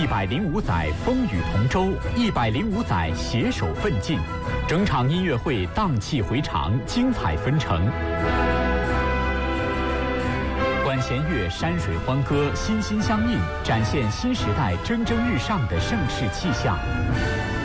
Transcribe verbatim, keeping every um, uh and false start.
一百零五载风雨同舟，一百零五载携手奋进，整场音乐会荡气回肠，精彩纷呈。管弦乐山水欢歌，心心相印，展现新时代蒸蒸日上的盛世气象。